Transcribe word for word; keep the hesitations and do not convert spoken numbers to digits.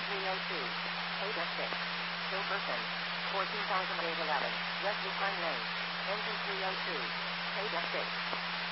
three oh two. Ada six. Hilverson. fourteen thousand eight hundred eleven. Wesley Pine Lane. Engine three oh two. Ada six.